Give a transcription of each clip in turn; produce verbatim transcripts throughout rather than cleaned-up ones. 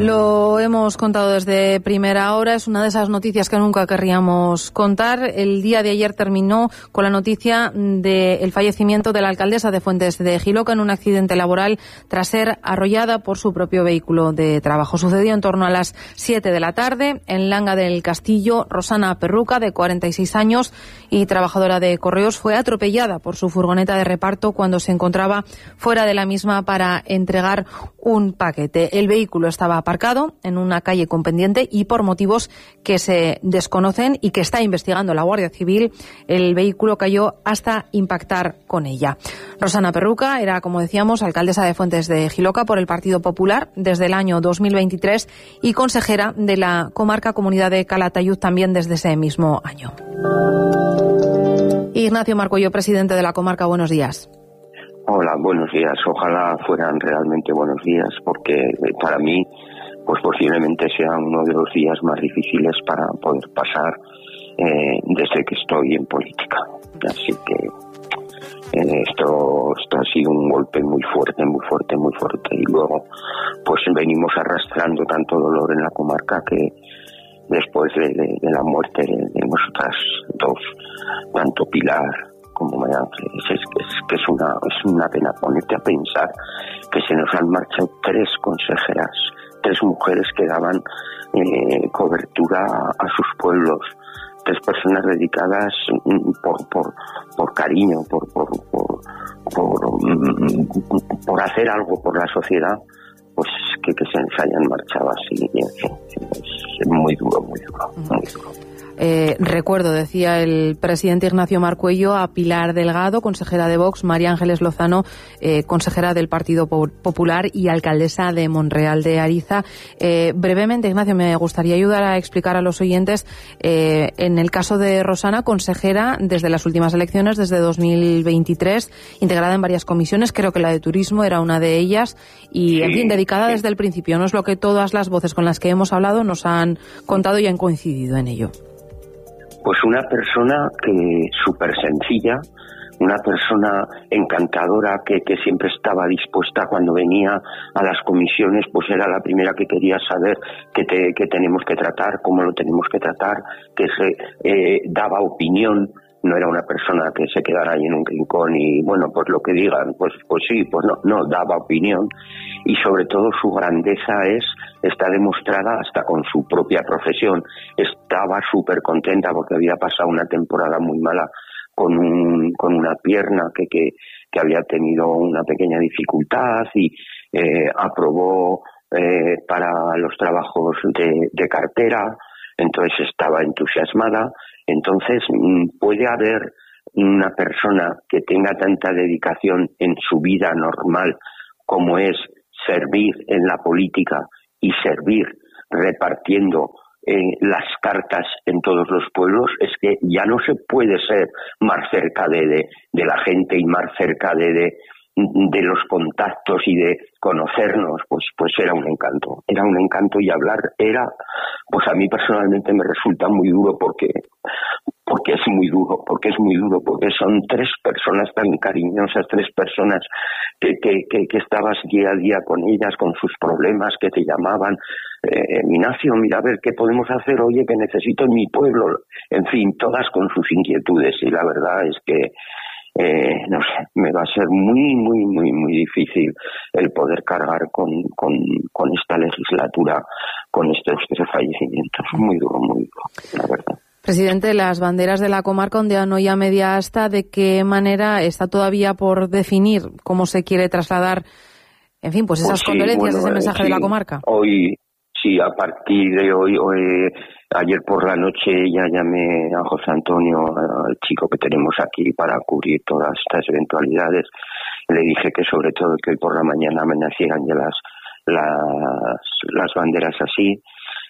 Lo hemos contado desde primera hora, es una de esas noticias que nunca querríamos contar. El día de ayer terminó con la noticia del fallecimiento de la alcaldesa de Fuentes de Jiloca en un accidente laboral tras ser arrollada por su propio vehículo de trabajo. Sucedió en torno a las siete de la tarde en Langa del Castillo. Rosana Perruca, de cuarenta y seis años y trabajadora de correos, fue atropellada por su furgoneta de reparto cuando se encontraba fuera de la misma para entregar un paquete. El vehículo estaba aparcado en una calle con pendiente y por motivos que se desconocen y que está investigando la Guardia Civil, el vehículo cayó hasta impactar con ella. Rosana Perruca era, como decíamos, alcaldesa de Fuentes de Jiloca por el Partido Popular desde el año dos mil veintitrés y consejera de la comarca Comunidad de Calatayud también desde ese mismo año. Ignacio Marcuello, presidente de la comarca, buenos días. Hola, buenos días. Ojalá fueran realmente buenos días, porque para mí, pues posiblemente sea uno de los días más difíciles para poder pasar eh, desde que estoy en política. Así que eh, esto, esto ha sido un golpe muy fuerte, muy fuerte, muy fuerte. Y luego, pues venimos arrastrando tanto dolor en la comarca que después de, de, de la muerte de, de nosotras dos, tanto Pilar como María Ángeles, es, es que es una, es una pena ponerte a pensar que se nos han marchado tres consejeras, tres mujeres que daban eh, cobertura a, a sus pueblos, tres personas dedicadas por por, por cariño, por por, por por por hacer algo por la sociedad, pues que, que se nos hayan marchado así, es, es muy duro, muy duro, muy duro. Eh, recuerdo, decía el presidente Ignacio Marcuello, a Pilar Delgado, consejera de Vox, María Ángeles Lozano, eh, consejera del Partido Popular y alcaldesa de Monreal de Ariza. Eh, brevemente, Ignacio, me gustaría ayudar a explicar a los oyentes, eh, en el caso de Rosana, consejera desde las últimas elecciones, desde dos mil veintitrés, integrada en varias comisiones, creo que la de turismo era una de ellas, y, sí, en fin, dedicada sí. desde el principio. No es lo que todas las voces con las que hemos hablado nos han contado y han coincidido en ello. Pues una persona que súper sencilla, una persona encantadora que, que siempre estaba dispuesta cuando venía a las comisiones, pues era la primera que quería saber qué te, qué tenemos que tratar, cómo lo tenemos que tratar, que se eh, daba opinión. No era una persona que se quedara ahí en un rincón y, bueno, pues lo que digan, pues pues sí, pues no, no, daba opinión. Y sobre todo su grandeza es, está demostrada hasta con su propia profesión. Estaba súper contenta porque había pasado una temporada muy mala con un, con una pierna que, que, que había tenido una pequeña dificultad y eh, aprobó eh, para los trabajos de, de cartera, entonces estaba entusiasmada. Entonces, puede haber una persona que tenga tanta dedicación en su vida normal como es servir en la política y servir repartiendo eh, las cartas en todos los pueblos, es que ya no se puede ser más cerca de, de, de la gente y más cerca de, de, de los contactos y de conocernos, pues pues era un encanto, era un encanto y hablar era, pues a mí personalmente me resulta muy duro porque porque es muy duro, porque es muy duro, porque son tres personas tan cariñosas, tres personas que, que, que, que estabas día a día con ellas, con sus problemas, que te llamaban, eh, Ignacio, mira a ver qué podemos hacer, oye, que necesito en mi pueblo, en fin, todas con sus inquietudes, y la verdad es que Eh, no sé, me va a ser muy, muy, muy, muy difícil el poder cargar con, con, con esta legislatura, con estos tres fallecimientos. Muy duro, muy duro, la verdad. Presidente, las banderas de la comarca ondean hoy a media asta. ¿De qué manera está todavía por definir cómo se quiere trasladar, en fin, pues esas pues sí, condolencias, bueno, ese mensaje eh, sí, de la comarca? Hoy, sí, a partir de hoy, hoy ayer por la noche ya llamé a José Antonio, al chico que tenemos aquí para cubrir todas estas eventualidades. Le dije que sobre todo que hoy por la mañana amanecieran ya las, las, las banderas así.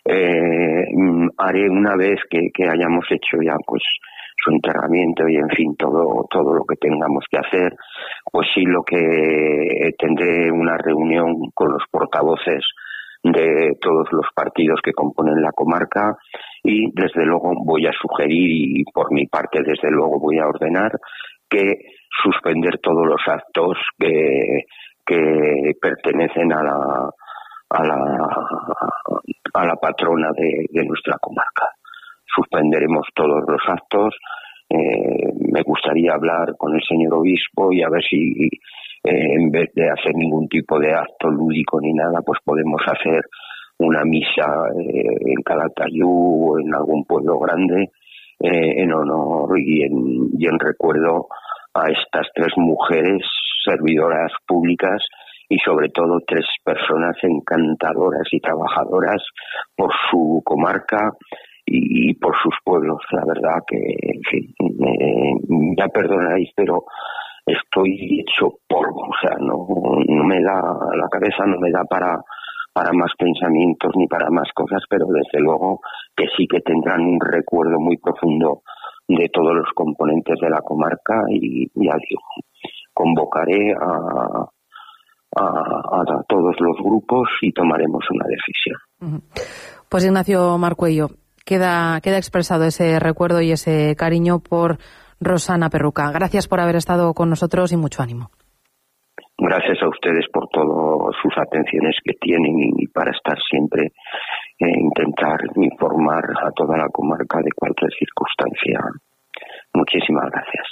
Eh, haré una vez que, que hayamos hecho ya pues su enterramiento y en fin todo todo lo que tengamos que hacer, pues sí, lo que tendré una reunión con los portavoces de todos los partidos que componen la comarca y desde luego voy a sugerir y por mi parte desde luego voy a ordenar que suspender todos los actos que, que pertenecen a la a la, a la patrona de, de nuestra comarca. Suspenderemos todos los actos. Eh, me gustaría hablar con el señor obispo y a ver si eh, en vez de hacer ningún tipo de acto lúdico ni nada, pues podemos hacer una misa eh, en Calatayud o en algún pueblo grande eh, en honor y en, y en recuerdo a estas tres mujeres servidoras públicas y sobre todo tres personas encantadoras y trabajadoras por su comarca y, y por sus pueblos. La verdad que, en fin, eh, ya perdonaréis, pero estoy hecho polvo, o sea, no, no me da, la cabeza no me da para, para más pensamientos ni para más cosas, pero desde luego que sí que tendrán un recuerdo muy profundo de todos los componentes de la comarca y ya digo, convocaré a, a, a todos los grupos y tomaremos una decisión. Pues Ignacio Marcuello, queda, queda expresado ese recuerdo y ese cariño por Rosana Perruca. Gracias por haber estado con nosotros y mucho ánimo. Gracias a ustedes por todas sus atenciones que tienen y para estar siempre e intentar informar a toda la comarca de cualquier circunstancia. Muchísimas gracias.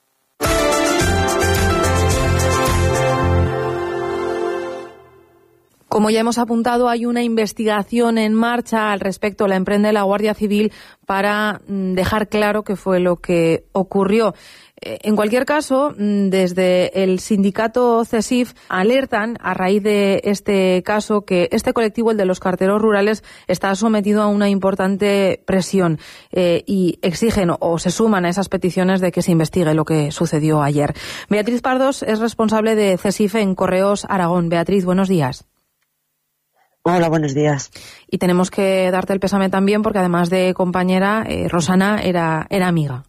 Como ya hemos apuntado, hay una investigación en marcha al respecto. La emprende la Guardia Civil para dejar claro qué fue lo que ocurrió. En cualquier caso, desde el sindicato CESIF alertan a raíz de este caso que este colectivo, el de los carteros rurales, está sometido a una importante presión eh, y exigen o se suman a esas peticiones de que se investigue lo que sucedió ayer. Beatriz Pardos es responsable de CESIF en Correos Aragón. Beatriz, buenos días. Hola, buenos días. Y tenemos que darte el pésame también porque además de compañera, eh, Rosana era, era amiga.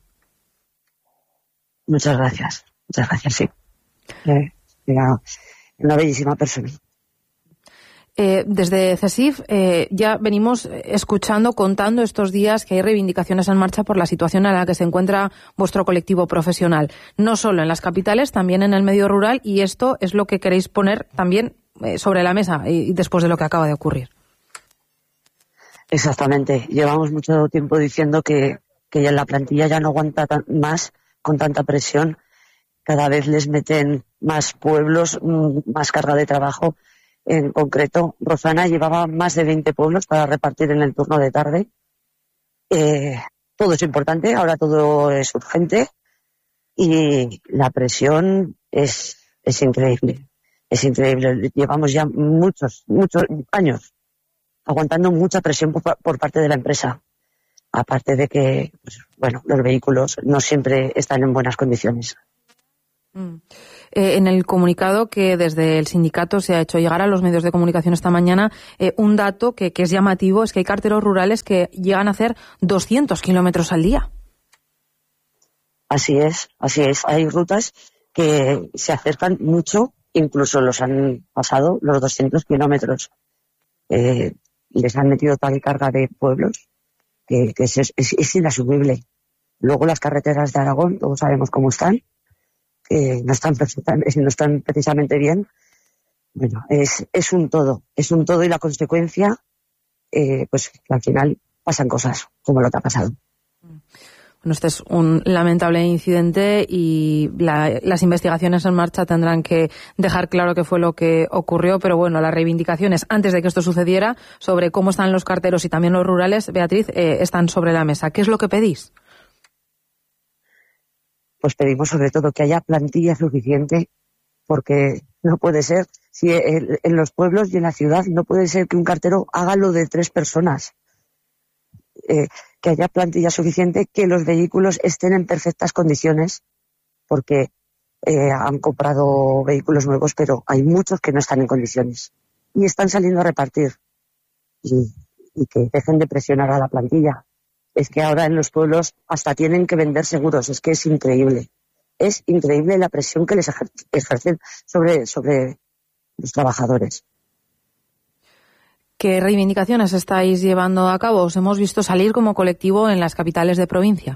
Muchas gracias. Muchas gracias, sí. Eh, era una bellísima persona. Eh, desde CESIF eh, ya venimos escuchando, contando estos días que hay reivindicaciones en marcha por la situación en la que se encuentra vuestro colectivo profesional. No solo en las capitales, también en el medio rural, y esto es lo que queréis poner también eh, sobre la mesa y después de lo que acaba de ocurrir. Exactamente. Llevamos mucho tiempo diciendo que, que ya la plantilla ya no aguanta tan, más con tanta presión. Cada vez les meten más pueblos, más carga de trabajo. En concreto, Rosana llevaba más de veinte pueblos para repartir en el turno de tarde. Eh, todo es importante, ahora todo es urgente y la presión es, es increíble. Es increíble. Llevamos ya muchos, muchos años aguantando mucha presión por, por parte de la empresa. Aparte de que, pues, bueno, los vehículos no siempre están en buenas condiciones. Mm. Eh, en el comunicado que desde el sindicato se ha hecho llegar a los medios de comunicación esta mañana, eh, un dato que, que es llamativo es que hay carteros rurales que llegan a hacer doscientos kilómetros al día. Así es, así es. Hay rutas que se acercan mucho, incluso los han pasado los doscientos kilómetros. Eh, les han metido tal carga de pueblos que, que es, es, es inasumible. Luego las carreteras de Aragón, todos sabemos cómo están, que no están, no están precisamente bien. Bueno, es, es un todo, es un todo y la consecuencia, eh, pues al final pasan cosas como lo que ha pasado. Bueno, este es un lamentable incidente y la, las investigaciones en marcha tendrán que dejar claro qué fue lo que ocurrió, pero bueno, las reivindicaciones antes de que esto sucediera sobre cómo están los carteros y también los rurales, Beatriz, eh, están sobre la mesa. ¿Qué es lo que pedís? Pues pedimos sobre todo que haya plantilla suficiente, porque no puede ser, si en los pueblos y en la ciudad no puede ser que un cartero haga lo de tres personas. Eh, que haya plantilla suficiente, que los vehículos estén en perfectas condiciones, porque eh, han comprado vehículos nuevos, pero hay muchos que no están en condiciones y están saliendo a repartir. Y, y que dejen de presionar a la plantilla. Es que ahora en los pueblos hasta tienen que vender seguros, es que es increíble. Es increíble la presión que les ejercen sobre, sobre los trabajadores. ¿Qué reivindicaciones estáis llevando a cabo? Os hemos visto salir como colectivo en las capitales de provincia.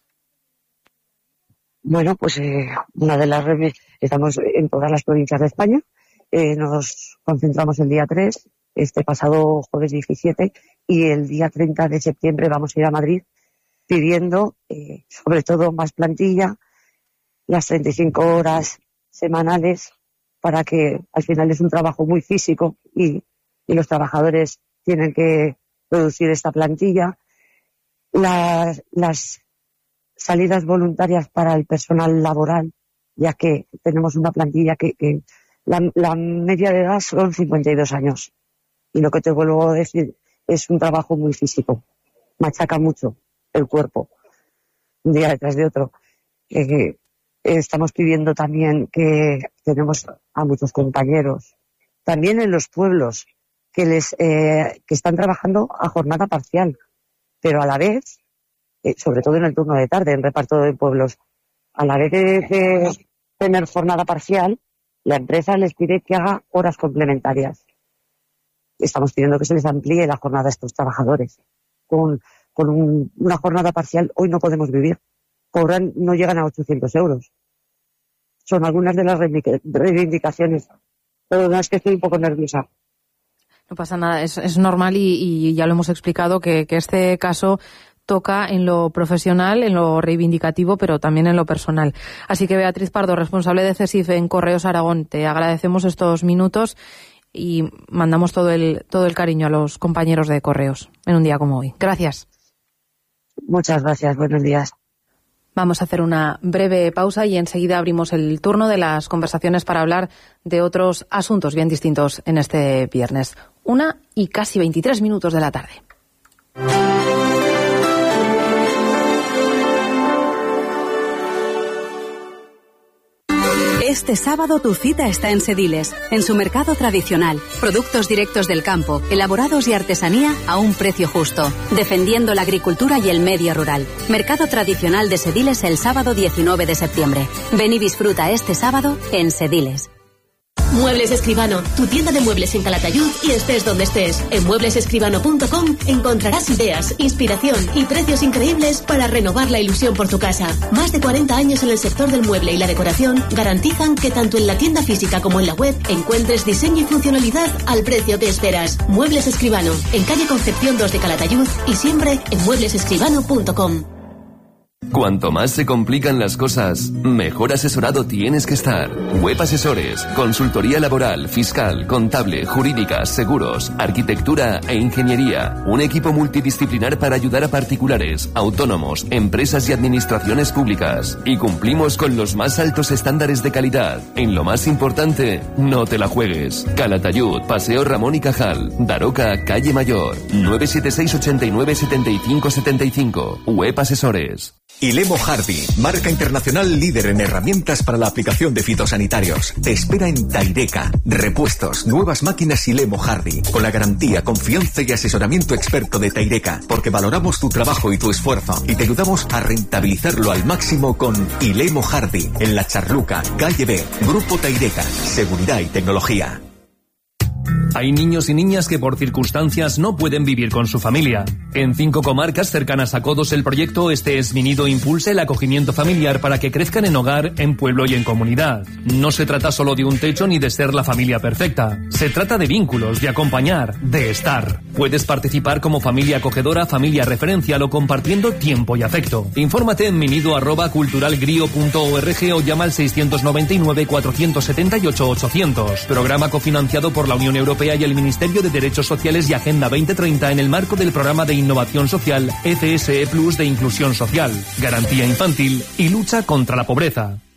Bueno, pues eh, una de las estamos en todas las provincias de España. Eh, nos concentramos el día tres este pasado jueves diecisiete, y el día treinta de septiembre vamos a ir a Madrid pidiendo eh, sobre todo más plantilla, las treinta y cinco horas semanales, para que al final es un trabajo muy físico y, y los trabajadores tienen que producir esta plantilla. Las, las salidas voluntarias para el personal laboral, ya que tenemos una plantilla que, que la, la media de edad son cincuenta y dos años. Y lo que te vuelvo a decir, es un trabajo muy físico. Machaca mucho el cuerpo, un día detrás de otro. Eh, estamos pidiendo también que tenemos a muchos compañeros, también en los pueblos, que les eh, que están trabajando a jornada parcial, pero a la vez, eh, sobre todo en el turno de tarde, en reparto de pueblos, a la vez de, de tener jornada parcial, la empresa les pide que haga horas complementarias. Estamos pidiendo que se les amplíe la jornada a estos trabajadores. Con, con un, una jornada parcial hoy no podemos vivir. Cobran, no llegan a ochocientos euros. Son algunas de las reivindicaciones. Pero no, es que estoy un poco nerviosa. No pasa nada, es, es normal y, y ya lo hemos explicado que, que este caso toca en lo profesional, en lo reivindicativo, pero también en lo personal. Así que Beatriz Pardo, responsable de CESIF en Correos Aragón, te agradecemos estos minutos y mandamos todo el, todo el cariño a los compañeros de Correos en un día como hoy. Gracias. Muchas gracias, buenos días. Vamos a hacer una breve pausa y enseguida abrimos el turno de las conversaciones para hablar de otros asuntos bien distintos en este viernes. Una y casi veintitrés minutos de la tarde. Este sábado tu cita está en Sediles, en su mercado tradicional. Productos directos del campo, elaborados y artesanía a un precio justo, defendiendo la agricultura y el medio rural. Mercado tradicional de Sediles el sábado diecinueve de septiembre. Ven y disfruta este sábado en Sediles. Muebles Escribano, tu tienda de muebles en Calatayud y estés donde estés. En muebles escribano punto com encontrarás ideas, inspiración y precios increíbles para renovar la ilusión por tu casa. Más de cuarenta años en el sector del mueble y la decoración garantizan que tanto en la tienda física como en la web encuentres diseño y funcionalidad al precio que esperas. Muebles Escribano, en calle Concepción dos de Calatayud y siempre en muebles escribano punto com. Cuanto más se complican las cosas, mejor asesorado tienes que estar. Web Asesores, consultoría laboral, fiscal, contable, jurídicas, seguros, arquitectura e ingeniería. Un equipo multidisciplinar para ayudar a particulares, autónomos, empresas y administraciones públicas. Y cumplimos con los más altos estándares de calidad. En lo más importante, no te la juegues. Calatayud, Paseo Ramón y Cajal, Daroca, Calle Mayor, nueve siete seis, ochenta y nueve, setenta y cinco setenta y cinco. Web Asesores. Ilemo Hardy, marca internacional líder en herramientas para la aplicación de fitosanitarios. Te espera en Taireca. Repuestos, nuevas máquinas Ilemo Hardy, con la garantía, confianza y asesoramiento experto de Taireca, porque valoramos tu trabajo y tu esfuerzo y te ayudamos a rentabilizarlo al máximo con Ilemo Hardy, en La Charluca, Calle B, Grupo Taireca, seguridad y tecnología. Hay niños y niñas que por circunstancias no pueden vivir con su familia. En cinco comarcas cercanas a Codos el proyecto Este es mi nido impulsa el acogimiento familiar para que crezcan en hogar, en pueblo y en comunidad. No se trata solo de un techo ni de ser la familia perfecta. Se trata de vínculos, de acompañar, de estar. Puedes participar como familia acogedora, familia referencial o compartiendo tiempo y afecto. Infórmate en minido arroba culturalgrio punto org o llama al seiscientos noventa y nueve, cuatrocientos setenta y ocho, ochocientos. Programa cofinanciado por la Unión Europea y el Ministerio de Derechos Sociales y Agenda veinte treinta en el marco del Programa de Innovación Social F S E Plus de Inclusión Social, Garantía Infantil y Lucha contra la Pobreza.